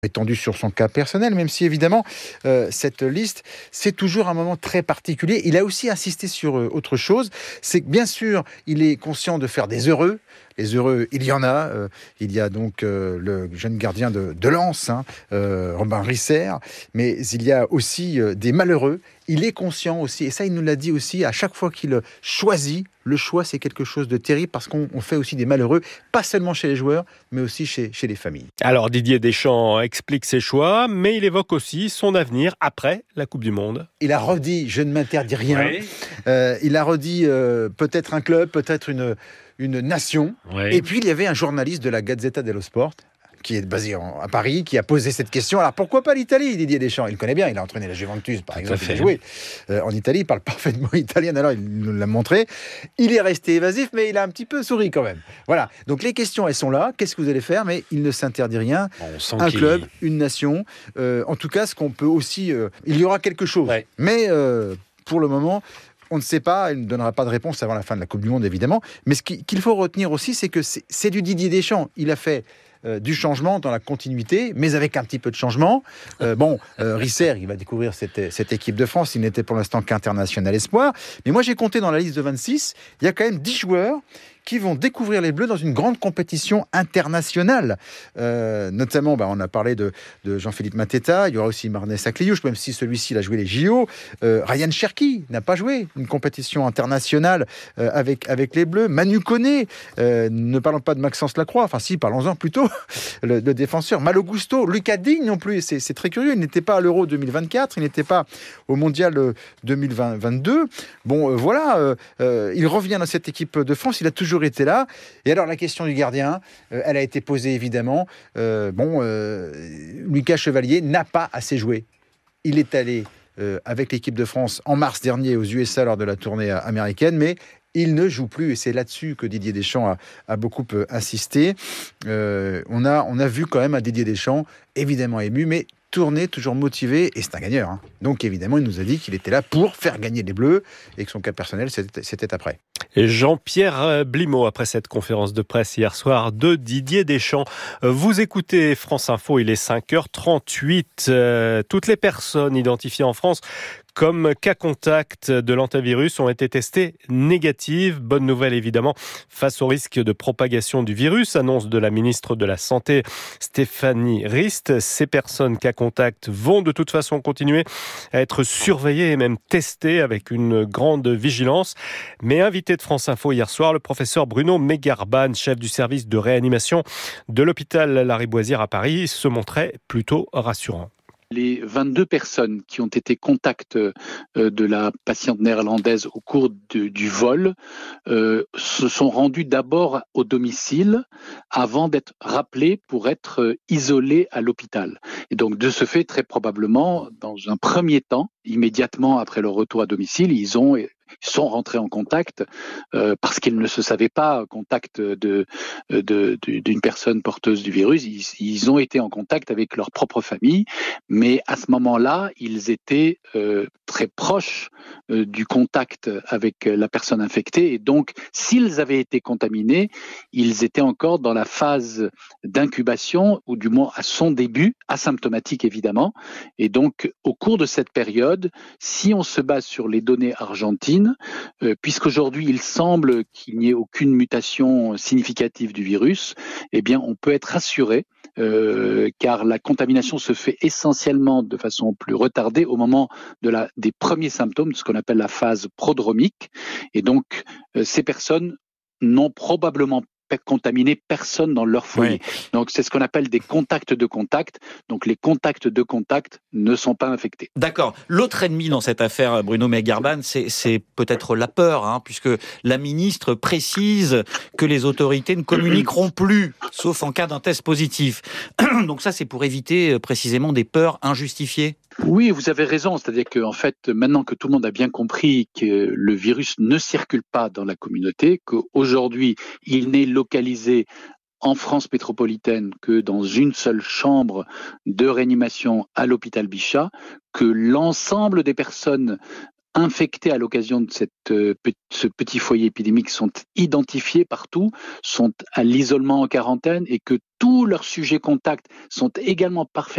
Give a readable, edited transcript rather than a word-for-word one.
étendu sur son cas personnel, même si évidemment cette liste, c'est toujours un moment très particulier. Il a aussi insisté sur autre chose, c'est que bien sûr, il est conscient de faire des heureux. Les heureux, il y en a. Il y a donc le jeune gardien de Lens, Robin Risser, mais il y a aussi des malheureux. Il est conscient aussi, et ça il nous l'a dit aussi, à chaque fois qu'il choisit, le choix c'est quelque chose de terrible parce qu'on fait aussi des malheureux, pas seulement chez les joueurs, mais aussi chez les familles. Alors Didier Deschamps explique ses choix, mais il évoque aussi son avenir après la Coupe du Monde. Il a redit, je ne m'interdis rien. Oui. Il a redit peut-être un club, peut-être une nation. Oui. Et puis il y avait un journaliste de la Gazzetta dello Sport, qui est basé à Paris, qui a posé cette question. Alors pourquoi pas l'Italie, Didier Deschamps? Il connaît bien, il a entraîné la Juventus, par exemple, il a joué en Italie, il parle parfaitement italien, alors il nous l'a montré. Il est resté évasif, mais il a un petit peu souri quand même. Voilà, donc les questions, elles sont là. Qu'est-ce que vous allez faire? Mais il ne s'interdit rien. Un club, une nation. En tout cas, ce qu'on peut aussi... il y aura quelque chose. Ouais. Mais pour le moment... On ne sait pas, il ne donnera pas de réponse avant la fin de la Coupe du Monde, évidemment. Mais ce qu'il faut retenir aussi, c'est que c'est du Didier Deschamps. Il a fait du changement dans la continuité, mais avec un petit peu de changement. Risser, il va découvrir cette équipe de France. Il n'était pour l'instant qu'international espoir. Mais moi, j'ai compté dans la liste de 26, il y a quand même 10 joueurs qui vont découvrir les Bleus dans une grande compétition internationale. Notamment, on a parlé de Jean-Philippe Mateta, il y aura aussi Marnès Sakliouche, même si celui-ci il a joué les JO. Ryan Cherki n'a pas joué une compétition internationale avec les Bleus. Manu Koné, ne parlons pas de Maxence Lacroix, enfin si, parlons-en plutôt, le défenseur. Malo Gusto, Lucas Digne non plus, c'est très curieux, il n'était pas à l'Euro 2024, il n'était pas au Mondial 2022. Il revient dans cette équipe de France, il a toujours été là. Et alors la question du gardien, elle a été posée évidemment. Lucas Chevalier n'a pas assez joué. Il est allé avec l'équipe de France en mars dernier aux USA lors de la tournée américaine, mais il ne joue plus, et c'est là-dessus que Didier Deschamps a beaucoup insisté. On a vu quand même un Didier Deschamps évidemment ému, mais tourné, toujours motivé, et c'est un gagneur. Donc évidemment, il nous a dit qu'il était là pour faire gagner les Bleus, et que son cas personnel, c'était après. Et Jean-Pierre Blimaud, après cette conférence de presse hier soir de Didier Deschamps. Vous écoutez France Info, il est 5h38. Toutes les personnes identifiées en France comme cas contact de l'antivirus ont été testées négatives. Bonne nouvelle évidemment face au risque de propagation du virus, annonce de la ministre de la Santé Stéphanie Rist. Ces personnes cas contact vont de toute façon continuer à être surveillées et même testées avec une grande vigilance. Mais invité de France Info hier soir, le professeur Bruno Megarban, chef du service de réanimation de l'hôpital Lariboisière à Paris, se montrait plutôt rassurant. Les 22 personnes qui ont été contact de la patiente néerlandaise au cours du vol se sont rendues d'abord au domicile avant d'être rappelées pour être isolées à l'hôpital. Et donc de ce fait, très probablement, dans un premier temps, immédiatement après leur retour à domicile, ils sont rentrés en contact parce qu'ils ne se savaient pas contact d'une personne porteuse du virus. Ils ont été en contact avec leur propre famille, mais à ce moment-là, ils étaient très proches du contact avec la personne infectée. Et donc, s'ils avaient été contaminés, ils étaient encore dans la phase d'incubation, ou du moins à son début, asymptomatique évidemment. Et donc, au cours de cette période, si on se base sur les données argentines, puisqu'aujourd'hui il semble qu'il n'y ait aucune mutation significative du virus, eh bien on peut être rassuré car la contamination se fait essentiellement de façon plus retardée au moment des premiers symptômes, de ce qu'on appelle la phase prodromique. Et donc ces personnes n'ont probablement contaminé personne dans leur foyer. Oui. Donc c'est ce qu'on appelle des contacts de contact. Donc les contacts de contact ne sont pas infectés. D'accord. L'autre ennemi dans cette affaire, Bruno Megarban, c'est peut-être la peur, puisque la ministre précise que les autorités ne communiqueront plus, sauf en cas d'un test positif. Donc ça, c'est pour éviter précisément des peurs injustifiées. Oui, vous avez raison. C'est-à-dire qu'en fait, maintenant que tout le monde a bien compris que le virus ne circule pas dans la communauté, qu'aujourd'hui, il n'est localisé en France métropolitaine que dans une seule chambre de réanimation à l'hôpital Bichat, que l'ensemble des personnes infectés à l'occasion de ce petit foyer épidémique sont identifiés partout, sont à l'isolement en quarantaine, et que tous leurs sujets contacts sont également parfaitement